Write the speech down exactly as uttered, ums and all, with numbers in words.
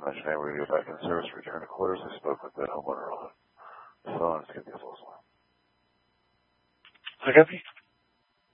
mentioned, hey, we're going to go back in service, return to quarters. I spoke with the homeowner on the phone to get the full one. I copy.